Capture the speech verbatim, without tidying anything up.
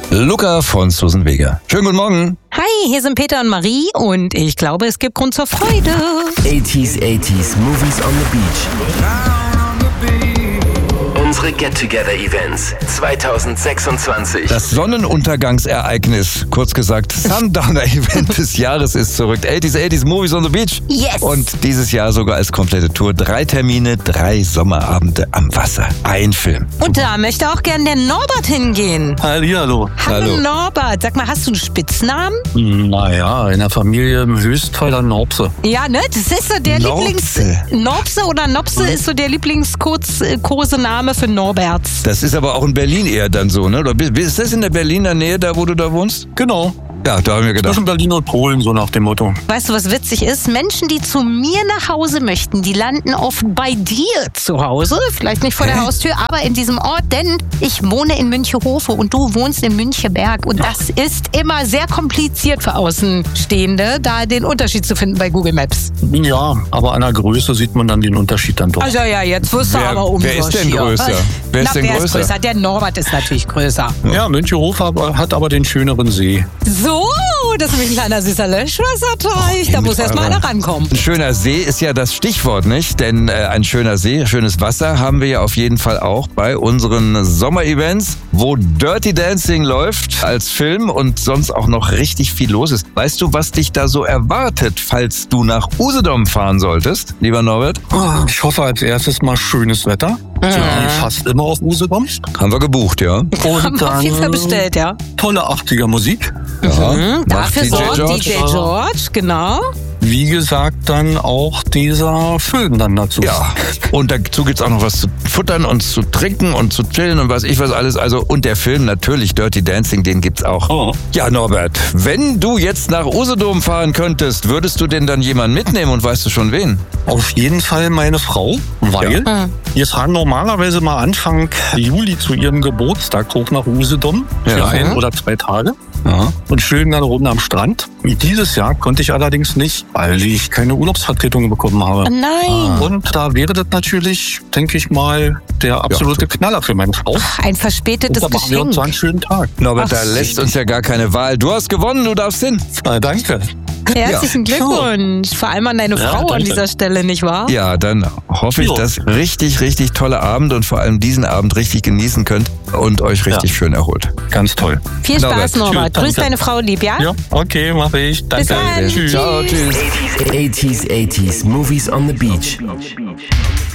Luca von Susan Vega. Schönen guten Morgen. Hi, hier sind Peter und Marie und ich glaube, es gibt Grund zur Freude. eighties, eighties, Movies on the Beach. Unsere Get-Together-Events zwanzig sechsundzwanzig. Das Sonnenuntergangsereignis, kurz gesagt Sundowner-Event des Jahres ist zurück. eighties, eighties, Movies on the Beach. Yes! Und dieses Jahr sogar als komplette Tour. Drei Termine, drei Sommerabende am Wasser. Ein Film. Und da möchte auch gern der Norbert hingehen. Hallihallo. Hallo, Hallo. Norbert. Sag mal, hast du einen Spitznamen? Naja, in der Familie im Höchstfall dann Norbse. Ja, ne? Das ist so der Nopse. Lieblings... Nopse oder Nopse ist so der Lieblingskosename für Norberts. Das ist aber auch in Berlin eher dann so, ne? Oder ist das in der Berliner Nähe, da wo du da wohnst? Genau. Ja, da haben wir gedacht. Zwischen Berlin und Polen, so nach dem Motto. Weißt du, was witzig ist? Menschen, die zu mir nach Hause möchten, die landen oft bei dir zu Hause. Vielleicht nicht vor der Haustür, aber in diesem Ort, denn ich wohne in Münchehofe und du wohnst in Müncheberg. Und das ist immer sehr kompliziert für Außenstehende, da den Unterschied zu finden bei Google Maps. Ja, aber an der Größe sieht man dann den Unterschied dann doch. Also ja, jetzt wirst du Wer- aber umso wer ist denn schier. größer? Wer ist Na, denn wer größer? ist größer? Der Norbert ist natürlich größer. Ja, Münchehof aber- hat aber den schöneren See. So, das ist nämlich ein kleiner süßer Löschwasserteich. Da mit muss erst mal eurer- einer rankommen. Ein schöner See ist ja das Stichwort, nicht? Denn äh, ein schöner See, schönes Wasser haben wir ja auf jeden Fall auch bei unseren Sommerevents, wo Dirty Dancing läuft als Film und sonst auch noch richtig viel los ist. Weißt du, was dich da so erwartet, falls du nach Usedom fahren solltest, lieber Norbert? Ich hoffe als erstes mal schönes Wetter. So wie fast immer auf Usedom. Haben wir gebucht, ja. Und Haben wir auf jeden Fall dann bestellt, ja. tolle achtziger Musik. ja. Mhm, Macht dafür D J sorgt George. D J George, genau. Wie gesagt, dann auch dieser Film dann dazu. Ja, und dazu gibt's auch noch was zu futtern und zu trinken und zu chillen und was ich was alles. Also und der Film natürlich, Dirty Dancing, den gibt's auch. Oh. Ja, Norbert, wenn du jetzt nach Usedom fahren könntest, würdest du denn dann jemanden mitnehmen und weißt du schon wen? Auf jeden Fall meine Frau, weil Ja. wir fahren normalerweise mal Anfang Juli zu ihrem Geburtstag hoch nach Usedom für Ja. ein oder zwei Tage Ja. und chillen dann oben am Strand. Dieses Jahr konnte ich allerdings nicht, weil ich keine Urlaubsvertretung bekommen habe. Oh nein, Und da wäre das natürlich, denke ich mal, der absolute Knaller für meine Frau. ein Und verspätetes da machen wir uns so einen Geschenk. schönen Tag. Norbert, Ach, da lässt uns ja gar keine Wahl. Du hast gewonnen, du darfst hin. Na, danke. Herzlichen Ja. Glückwunsch. Vor allem an deine Ja, Frau an danke. dieser Stelle, nicht wahr? Ja, dann hoffe ich, Jo. dass richtig, richtig tolle Abend und vor allem diesen Abend richtig genießen könnt und euch richtig Ja. schön erholt. Ganz toll. Viel Spaß, Norbert. Norbert. Tschüss, Grüß danke. deine Frau lieb, ja? Ja, okay, mache ich. Danke. Bis dann. Tschüss. Ciao, tschüss. eighties, eighties, Movies on the Beach.